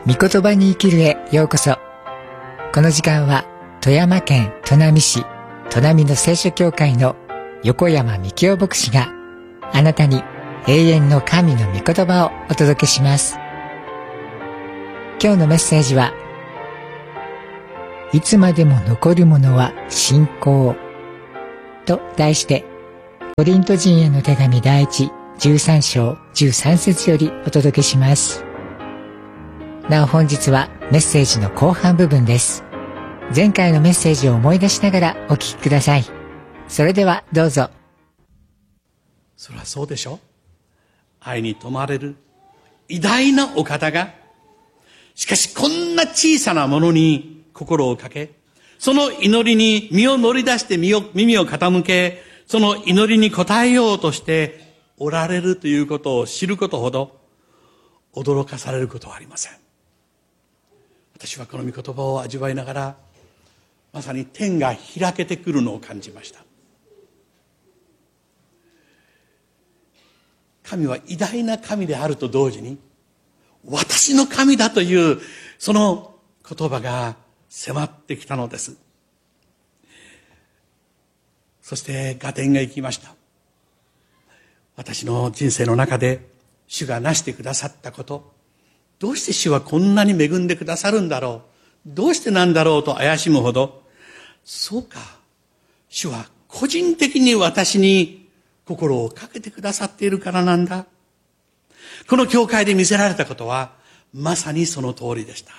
御言葉に生きるへようこそ。この時間は富山県砺波市砺波の聖書教会の横山幹夫牧師があなたに永遠の神の御言葉をお届けします。今日のメッセージは、いつまでも残るものは信仰と題して、コリント人への手紙第一13章13節よりお届けします。なお本日はメッセージの後半部分です。前回のメッセージを思い出しながらお聞きください。それではどうぞ。 それはそうでしょ。愛に富まれる偉大なお方が、しかしこんな小さなものに心をかけ、その祈りに身を乗り出して耳を傾け、その祈りに応えようとしておられるということを知ることほど驚かされることはありません。私はこの御言葉を味わいながら、まさに天が開けてくるのを感じました。神は偉大な神であると同時に、私の神だというその言葉が迫ってきたのです。そして合点がいきました。私の人生の中で主がなしてくださったこと、どうして主はこんなに恵んでくださるんだろう、どうしてなんだろうと怪しむほど、そうか、主は個人的に私に心をかけてくださっているからなんだ。この教会で見せられたことはまさにその通りでした。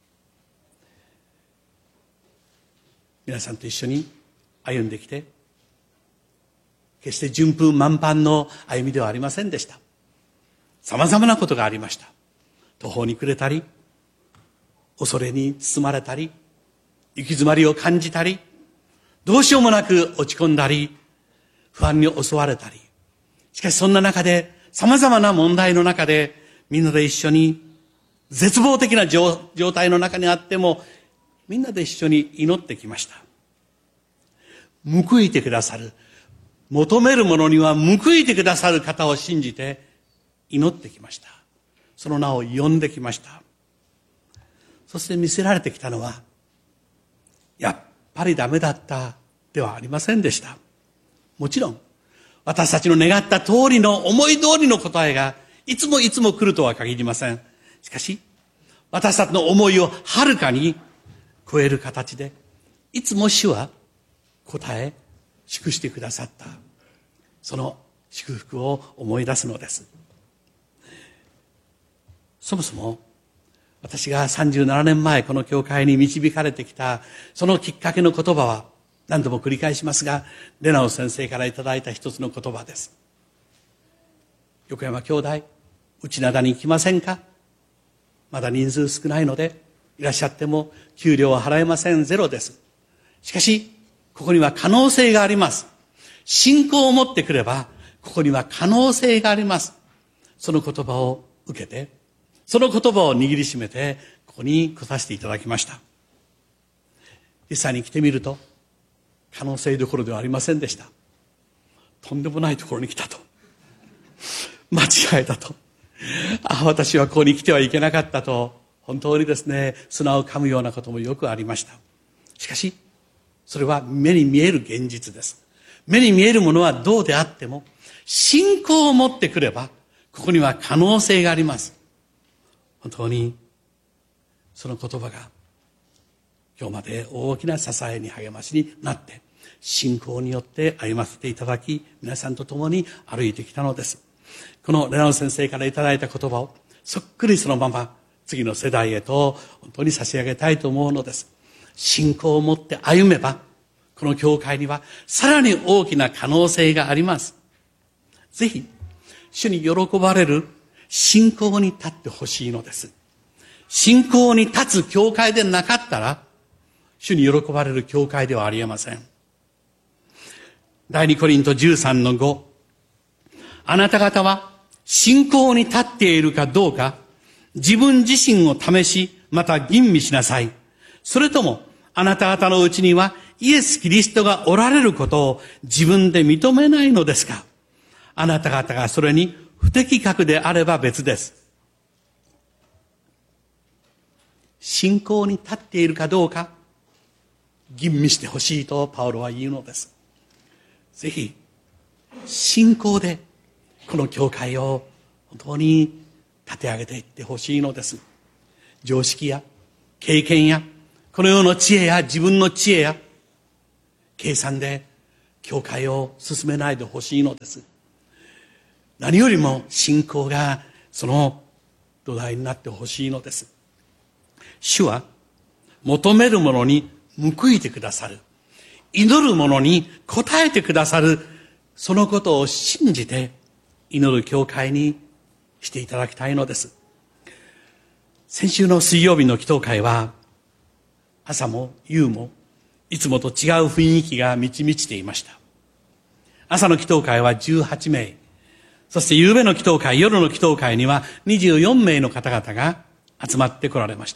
皆さんと一緒に歩んできて、決して順風満帆の歩みではありませんでした。様々なことがありました。途方に暮れたり、恐れに包まれたり、行き詰まりを感じたり、どうしようもなく落ち込んだり、不安に襲われたり。しかしそんな中で、様々な問題の中で、みんなで一緒に、絶望的な状態の中にあっても、みんなで一緒に祈ってきました。報いてくださる、求めるものには報いてくださる方を信じて祈ってきました。その名を呼んできました。そして見せられてきたのは、やっぱりダメだったではありませんでした。もちろん、私たちの願った通りの思い通りの答えがいつも来るとは限りません。しかし、私たちの思いをはるかに超える形で、いつも主は答え、祝してくださった。その祝福を思い出すのです。そもそも、私が37年前この教会に導かれてきた、そのきっかけの言葉は、何度も繰り返しますが、レナオ先生からいただいた一つの言葉です。横山兄弟、内灘に行きませんか？まだ人数少ないので、いらっしゃっても給料は払えません、ゼロです。しかし、ここには可能性があります。信仰を持ってくれば、ここには可能性があります。その言葉を受けて、その言葉を握りしめて、ここに来させていただきました。実際に来てみると、可能性どころではありませんでした。とんでもないところに来たと。間違えたと。私はここに来てはいけなかったと、本当にですね、砂を噛むようなこともよくありました。しかし、それは目に見える現実です。目に見えるものはどうであっても、信仰を持ってくれば、ここには可能性があります。本当に、その言葉が、今日まで大きな支えに励ましになって、信仰によって歩ませていただき、皆さんと共に歩いてきたのです。このレナオ先生からいただいた言葉を、そっくりそのまま、次の世代へと、本当に差し上げたいと思うのです。信仰を持って歩めば、この教会には、さらに大きな可能性があります。ぜひ、主に喜ばれる信仰に立ってほしいのです。信仰に立つ教会でなかったら、主に喜ばれる教会ではありえません。第2コリント13の5。あなた方は信仰に立っているかどうか、自分自身を試し、また吟味しなさい。それとも、あなた方のうちにはイエス・キリストがおられることを自分で認めないのですか？あなた方がそれに不適格であれば別です。 信仰に立っているかどうか吟味してほしいとパウロは言うのです。ぜひ信仰でこの教会を本当に立て上げていってほしいのです。常識や経験やこの世の知恵や自分の知恵や計算で教会を進めないでほしいのです。何よりも信仰がその土台になってほしいのです。主は求めるものに報いてくださる、祈るものに応えてくださる、そのことを信じて祈る教会にしていただきたいのです。先週の水曜日の祈祷会は朝も夕もいつもと違う雰囲気が満ち満ちていました。朝の祈祷会は18名、そして夕べの祈祷会、夜の祈祷会には24名の方々が集まってこられました。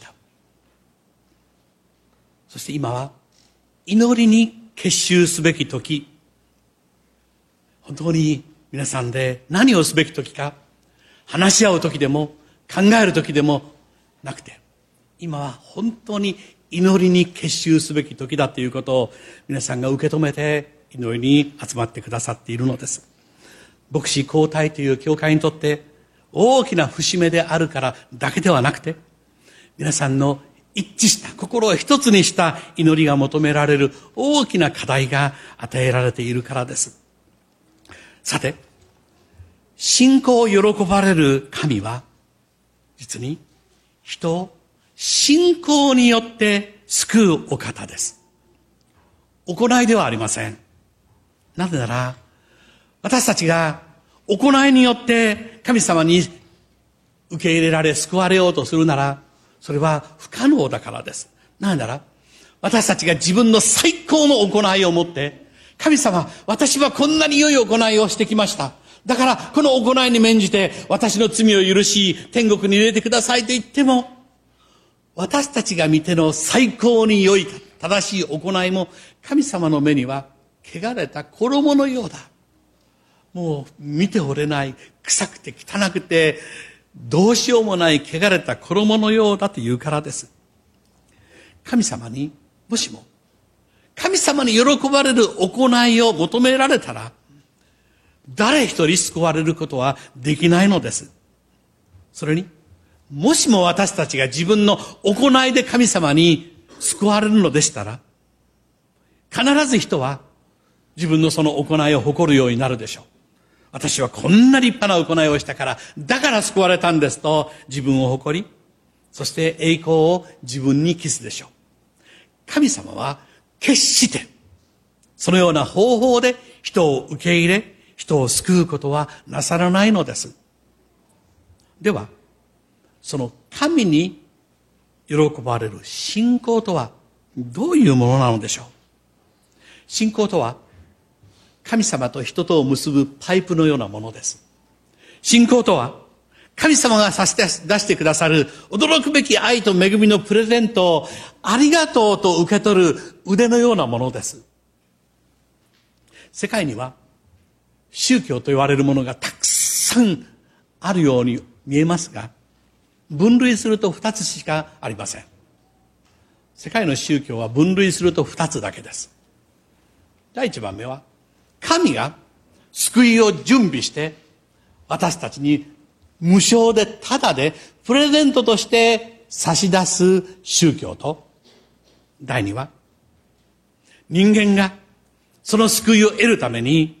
そして今は祈りに結集すべき時、本当に皆さんで何をすべき時か話し合う時でも考える時でもなくて、今は本当に祈りに結集すべき時だということを皆さんが受け止めて祈りに集まってくださっているのです。牧師交代という教会にとって大きな節目であるからだけではなくて、皆さんの一致した心を一つにした祈りが求められる大きな課題が与えられているからです。さて、信仰を喜ばれる神は実に人を信仰によって救うお方です。行いではありません。なぜなら私たちが行いによって神様に受け入れられ救われようとするなら、それは不可能だからです。なぜなら私たちが自分の最高の行いを持って、神様、私はこんなに良い行いをしてきました。だからこの行いに免じて私の罪を許し天国に入れてくださいと言っても、私たちが見ての最高に良い正しい行いも神様の目には汚れた衣のようだ。もう見ておれない、臭くて汚くてどうしようもない汚れた衣のようだというからです。神様にもしも神様に喜ばれる行いを求められたら、誰一人救われることはできないのです。それにもしも私たちが自分の行いで神様に救われるのでしたら、必ず人は自分のその行いを誇るようになるでしょう。私はこんな立派な行いをしたから、だから救われたんですと自分を誇り、そして栄光を自分に期すでしょう。神様は決してそのような方法で人を受け入れ、人を救うことはなさらないのです。では、その神に喜ばれる信仰とはどういうものなのでしょう。信仰とは神様と人とを結ぶパイプのようなものです。信仰とは神様が差し出してくださる驚くべき愛と恵みのプレゼントをありがとうと受け取る腕のようなものです。世界には宗教と言われるものがたくさんあるように見えますが、分類すると2つしかありません。世界の宗教は分類すると2つだけです。第1番目は、神が救いを準備して私たちに無償でタダでプレゼントとして差し出す宗教と、第2は人間がその救いを得るために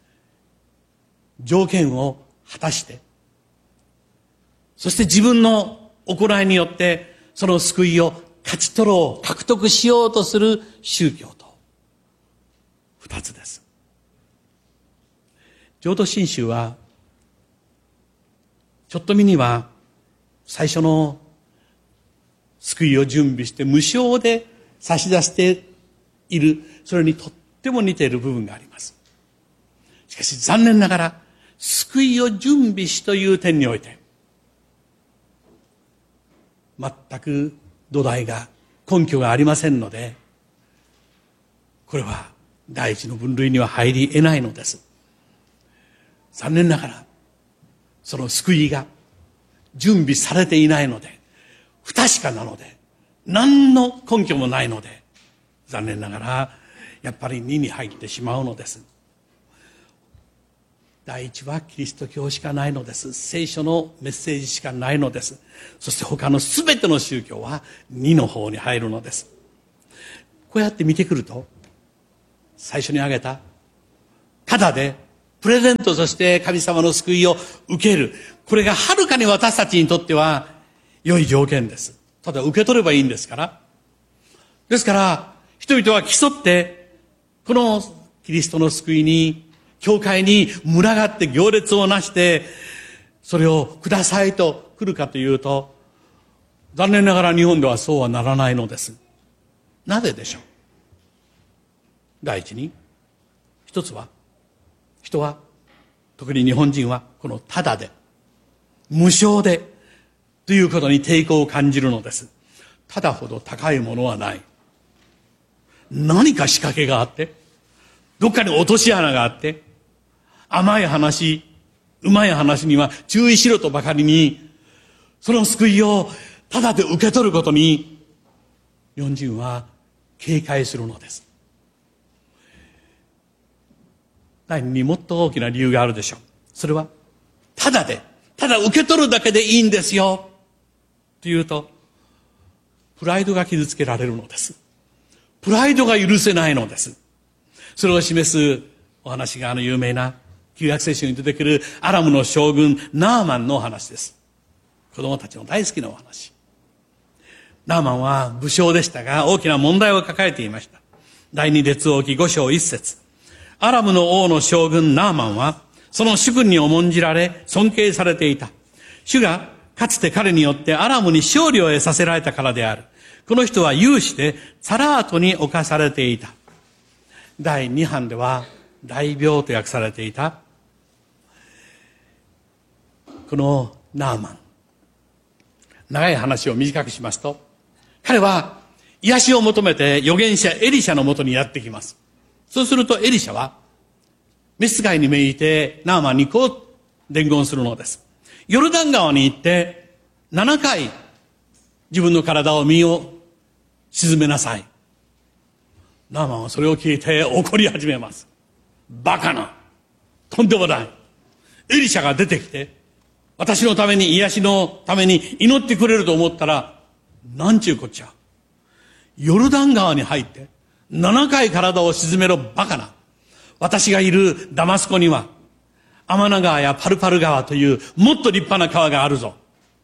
条件を果たして、そして自分の行いによってその救いを勝ち取ろう、獲得しようとする宗教と2つです。浄土真宗はちょっと見には最初の救いを準備して無償で差し出している、それにとっても似ている部分があります。しかし残念ながら救いを準備しという点において全く土台が根拠がありませんので、これは第一の分類には入り得ないのです。残念ながらその救いが準備されていないので、不確かなので、 何の根拠もないので、残念ながらやっぱり2に入ってしまうのです。第一はキリスト教しかないのです。聖書のメッセージしかないのです。そして他のすべての宗教は2の方に入るのです。こうやって見てくると、最初に挙げたただでプレゼントとして神様の救いを受ける、これがはるかに私たちにとっては良い条件です。ただ受け取ればいいんですから。ですから人々は競ってこのキリストの救いに、教会に群がって行列をなしてそれをくださいと来るかというと、残念ながら日本ではそうはならないのです。なぜでしょう。第一に、一つは人は、特に日本人はこのただで無償でということに抵抗を感じるのです。ただほど高いものはない。何か仕掛けがあって、どっかに落とし穴があって、甘い話、うまい話には注意しろとばかりに、その救いをただで受け取ることに日本人は警戒するのです。第二にもっと大きな理由があるでしょう。それはただで、ただ受け取るだけでいいんですよというと、プライドが傷つけられるのです。プライドが許せないのです。それを示すお話が有名な旧約聖書に出てくるアラムの将軍ナーマンのお話です。子供たちの大好きなお話。ナーマンは武将でしたが、大きな問題を抱えていました。第二列王記5章1節。アラムの王の将軍ナーマンはその主君に重んじられ尊敬されていた。主がかつて彼によってアラムに勝利を得させられたからである。この人は有志でサラートに侵されていた。第2版では大病と訳されていたこのナーマン。長い話を短くしますと、彼は癒しを求めて預言者エリシャのもとにやってきます。そうするとエリシャは召使いに命じてナーマンにこう伝言するのです。ヨルダン川に行って7回自分の体を身を沈めなさい。ナーマンはそれを聞いて怒り始めます。バカな、とんでもない。エリシャが出てきて私のために、癒しのために祈ってくれると思ったら、なんちゅうこっちゃ。ヨルダン川に入って7回体を沈めろ、バカな。私がいるダマスコにはアマナ川やパルパル川というもっと立派な川があるぞ。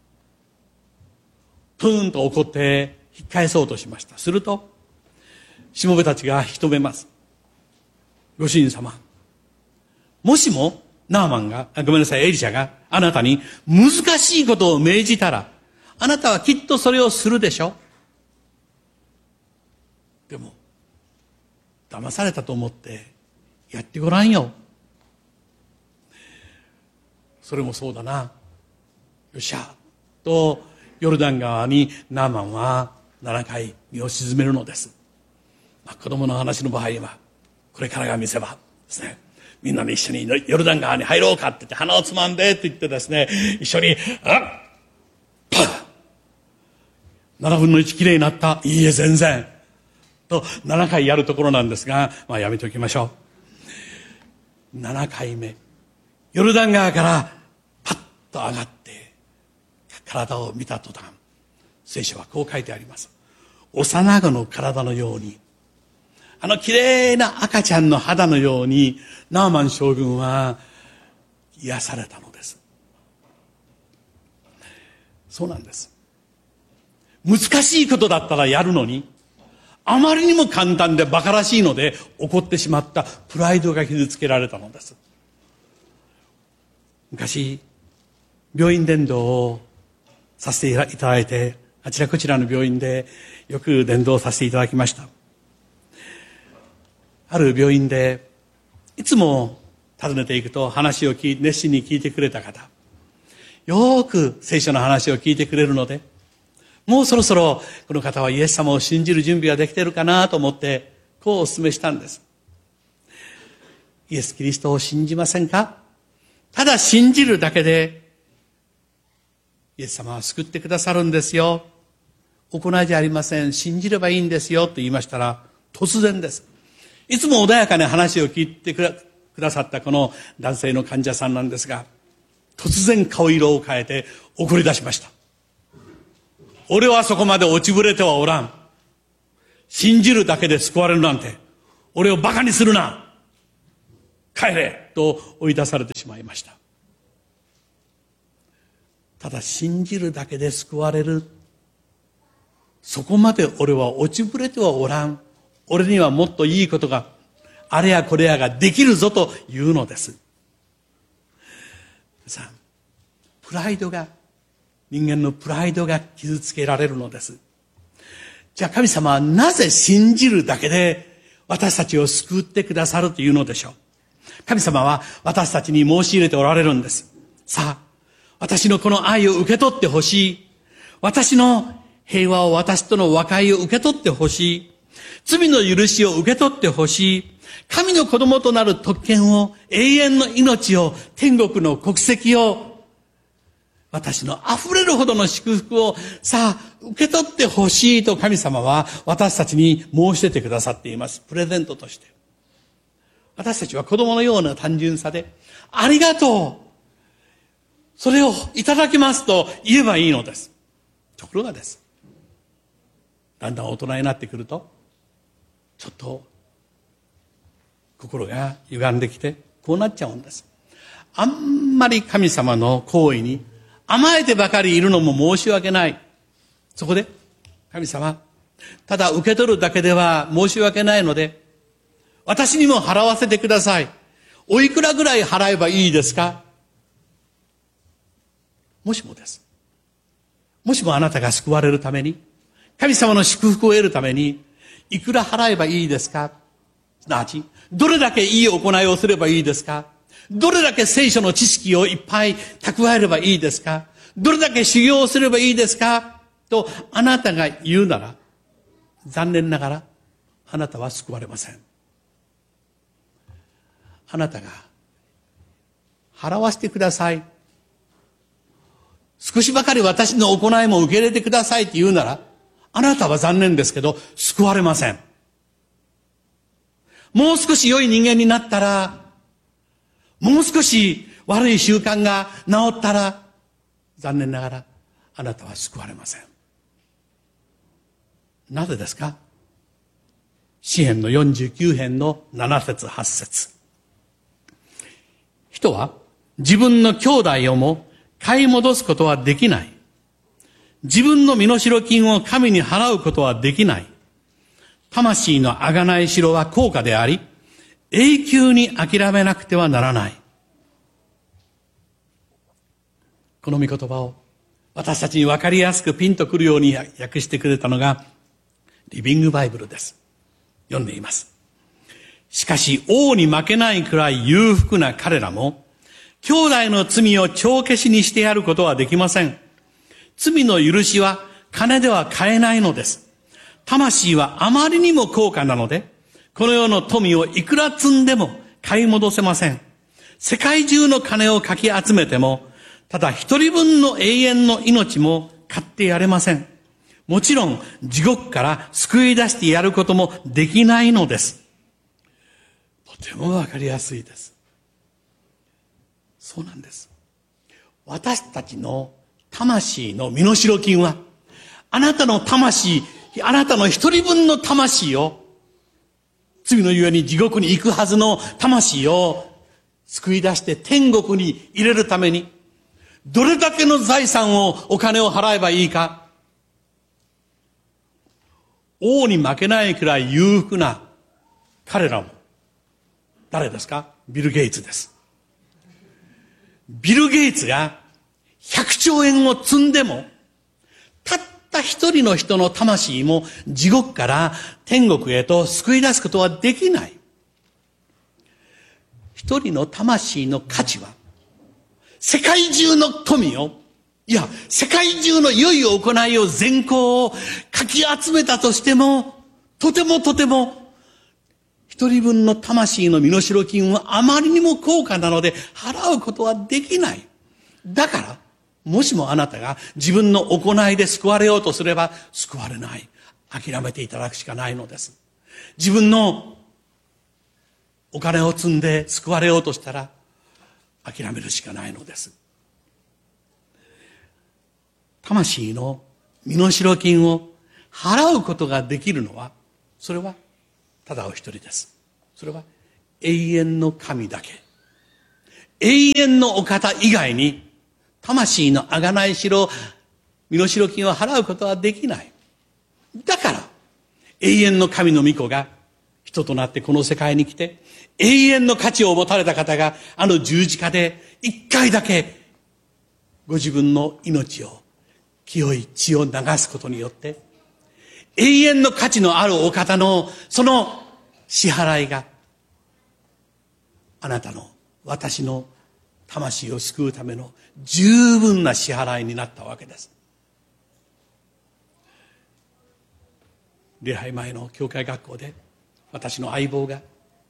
プーンと怒って引っ返そうとしました。するとしもべたちが引き止めます。ご主人様、もしもナーマンが、ごめんなさい、エリシャがあなたに難しいことを命じたら、あなたはきっとそれをするでしょ。でも騙されたと思ってやってごらんよ。それもそうだな。よっしゃとヨルダン川にナーマンは7回身を沈めるのです。子供の話の場合はこれからが見せ場ですね。みんなで一緒にヨルダン川に入ろうかって言って、鼻をつまんでって言ってですね、一緒にパッ7分の1きれいになった。いいえ全然と7回やるところなんですが、やめておきましょう。7回目ヨルダン川からパッと上がって体を見た途端、聖書はこう書いてあります。幼子の体のように、きれいな赤ちゃんの肌のようにナーマン将軍は癒されたのです。そうなんです。難しいことだったらやるのに、あまりにも簡単で馬鹿らしいので怒ってしまったプライドが傷つけられたのです。昔病院伝道をさせていただいて、あちらこちらの病院でよく伝道させていただきました。ある病院でいつも訪ねていくと話を熱心に聞いてくれた方、よく聖書の話を聞いてくれるので、もうそろそろこの方はイエス様を信じる準備ができているかなと思ってこうお勧めしたんです。イエス・キリストを信じませんか？ただ信じるだけでイエス様は救ってくださるんですよ。 行いじゃありません。信じればいいんですよと言いましたら、突然です。いつも穏やかな話を聞いてくださったこの男性の患者さんなんですが、突然顔色を変えて怒り出しました。俺はそこまで落ちぶれてはおらん。信じるだけで救われるなんて、俺をバカにするな。帰れと追い出されてしまいました。ただ信じるだけで救われる。そこまで俺は落ちぶれてはおらん。俺にはもっといいことが、あれやこれやができるぞというのです。さあ、プライドが、人間のプライドが傷つけられるのです。じゃあ神様はなぜ信じるだけで私たちを救ってくださるというのでしょう。神様は私たちに申し入れておられるんです。さあ、私のこの愛を受け取ってほしい。私の平和を、私との和解を受け取ってほしい。罪の許しを受け取ってほしい。神の子供となる特権を、永遠の命を、天国の国籍を、私の溢れるほどの祝福を、さあ、受け取ってほしいと神様は私たちに申し出てくださっています。プレゼントとして。私たちは子供のような単純さで、ありがとう。それをいただきますと言えばいいのです。ところがです。だんだん大人になってくると、ちょっと心が歪んできてこうなっちゃうんです。あんまり神様の行為に甘えてばかりいるのも申し訳ない。そこで神様、ただ受け取るだけでは申し訳ないので、私にも払わせてください。おいくらぐらい払えばいいですか？もしもです。もしもあなたが救われるために、神様の祝福を得るために、いくら払えばいいですか？すなわち、どれだけいい行いをすればいいですか？どれだけ聖書の知識をいっぱい蓄えればいいですか？どれだけ修行をすればいいですか？とあなたが言うなら、残念ながらあなたは救われません。あなたが払わせてください。少しばかり私の行いも受け入れてくださいって言うなら、あなたは残念ですけど救われません。もう少し良い人間になったら、もう少し悪い習慣が治ったら、残念ながらあなたは救われません。なぜですか？詩編の49編の7節8節。人は自分の兄弟をも買い戻すことはできない。自分の身代金を神に払うことはできない。魂の贖いしろは高価であり、永久に諦めなくてはならない。この御言葉を私たちに分かりやすくピンとくるように訳してくれたのがリビングバイブルです。読んでいます。しかし王に負けないくらい裕福な彼らも、兄弟の罪を帳消しにしてやることはできません。罪の許しは金では買えないのです。魂はあまりにも高価なので、この世の富をいくら積んでも買い戻せません。世界中の金をかき集めても、ただ一人分の永遠の命も買ってやれません。もちろん地獄から救い出してやることもできないのです。とてもわかりやすいです。そうなんです。私たちの魂の身代金は、あなたの魂、あなたの一人分の魂を、罪のゆえに地獄に行くはずの魂を救い出して天国に入れるために、どれだけの財産を、お金を払えばいいか。王に負けないくらい裕福な彼らも。誰ですか？ビル・ゲイツです。ビル・ゲイツが100兆円を積んでも、たった一人の人の魂も地獄から天国へと救い出すことはできない。一人の魂の価値は、世界中の富を、いや、世界中の良い行いを善行をかき集めたとしても、とても一人分の魂の身代金はあまりにも高価なので払うことはできない。だから、 もしもあなたが自分の行いで救われようとすれば救われない。諦めていただくしかないのです。自分のお金を積んで救われようとしたら諦めるしかないのです。魂の身代金を払うことができるのは、それはただお一人です。それは永遠の神だけ。永遠のお方以外に魂の贖いしろ身代金を払うことはできない。だから永遠の神の御子が人となってこの世界に来て、永遠の価値を持たれた方があの十字架で一回だけご自分の命を、清い血を流すことによって永遠の価値のあるお方のその支払いがあなたの、私の魂を救うための十分な支払いになったわけです。礼拝前の教会学校で私の相棒が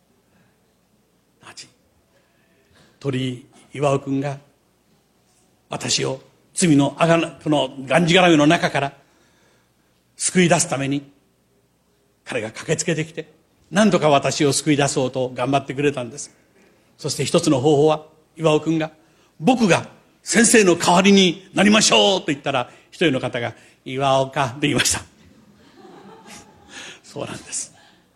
鳥居巌君が私を罪のこのがんじがらめの中から救い出すために彼が駆けつけてきて何とか私を救い出そうと頑張ってくれたんです。そして一つの方法は巌君が僕が先生の代わりになりましょうと言ったら一人の方が巌かと言いました。そうなんです。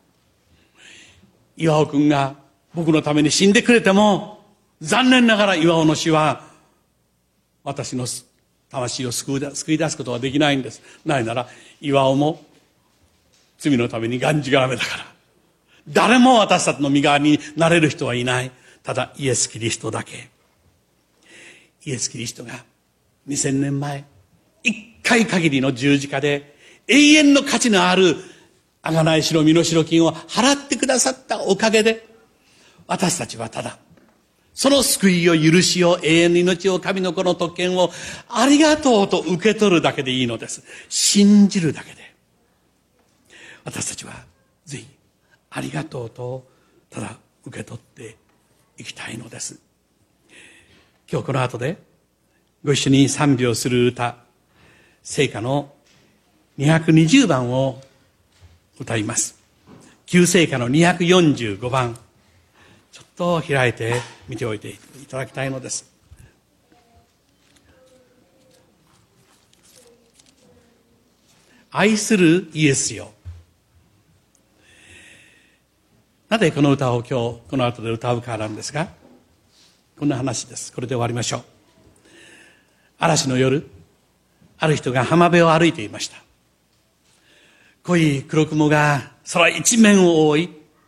巌君が僕のために死んでくれても残念ながら巌の死は私の魂を救い出すことはできないんです。なぜなら巌も罪のためにがんじがらめだから。誰も私たちの身代わりになれる人はいない。ただイエス・キリストだけ。イエス・キリストが2000年前一回限りの十字架で永遠の価値のある贖いしろ身代金を払ってくださったおかげで、私たちはただその救いを、許しを、永遠の命を、神の子の特権をありがとうと受け取るだけでいいのです。信じるだけで。私たちはぜひありがとうとただ受け取っていきたいのです。今日この後でご一緒に賛美をする歌、聖歌の220番を歌います。旧聖歌の245番、ちょっと開いて見ておいていただきたいのです。愛するイエスよ。なぜこの歌を今日この後で歌うかなんですが、こんな話です。これで終わりましょう。嵐の夜、ある人が浜辺を歩いていました。濃い黒雲が空一面を覆い、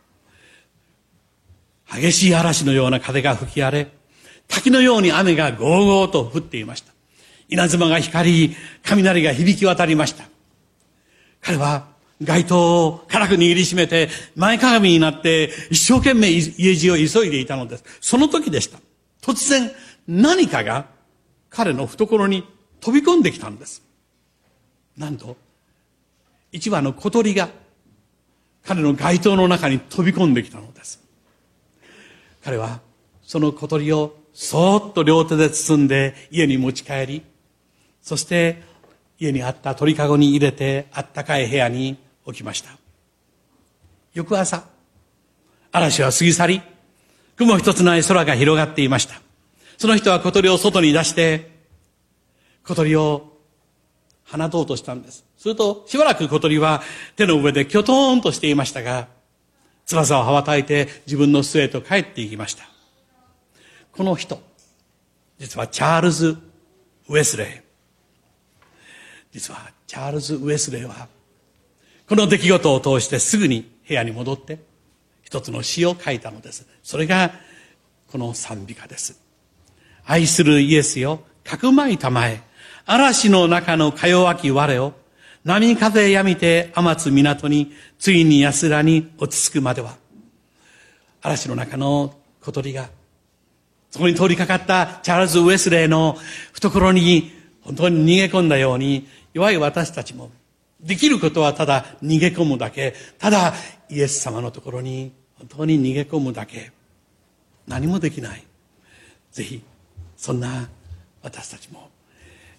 激しい嵐のような風が吹き荒れ、滝のように雨がゴーゴーと降っていました。稲妻が光り、雷が響き渡りました。彼は街灯を辛く握りしめて前かがみになって一生懸命家路を急いでいたのです。その時でした。突然何かが彼の懐に飛び込んできたんです。なんと一羽の小鳥が彼の街灯の中に飛び込んできたのです。彼はその小鳥をそーっと両手で包んで家に持ち帰り、そして家にあった鳥かごに入れてあったかい部屋に置きました。翌朝、嵐は過ぎ去り、雲一つない空が広がっていました。その人は小鳥を外に出して小鳥を放とうとしたんです。するとしばらく小鳥は手の上でキョトーンとしていましたが、翼を羽ばたいて自分の巣へと帰っていきました。この人、実はチャールズ・ウェスレー。実はチャールズ・ウェスレーはこの出来事を通してすぐに部屋に戻って一つの詩を書いたのです。それがこの賛美歌です。愛するイエスよ、かくまいたまえ、嵐の中のか弱き我を、波風やみて天津港に、ついに安らに落ち着くまでは。嵐の中の小鳥が、そこに通りかかったチャールズ・ウェスレーの懐に本当に逃げ込んだように、弱い私たちも、できることはただ逃げ込むだけ、ただイエス様のところに本当に逃げ込むだけ、何もできない。ぜひ、そんな私たちも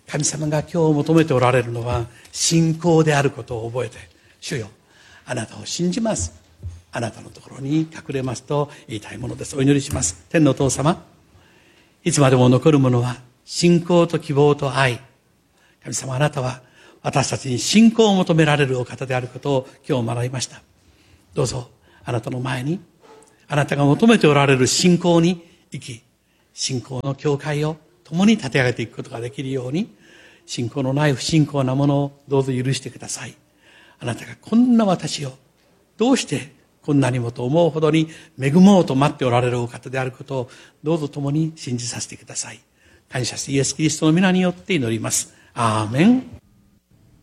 神様が今日求めておられるのは信仰であることを覚えて、主よ、あなたを信じます、あなたのところに隠れますと言いたいものです。お祈りします。天のお父様、いつまでも残るものは信仰と希望と愛。神様、あなたは私たちに信仰を求められるお方であることを今日学びました。どうぞあなたの前に、あなたが求めておられる信仰に生き、信仰の教会を共に立て上げていくことができるように、信仰のない不信仰なものをどうぞ許してください。あなたがこんな私をどうしてこんなにもと思うほどに恵もうと待っておられるお方であることをどうぞ共に信じさせてください。感謝してイエス・キリストの皆によって祈ります。アーメン。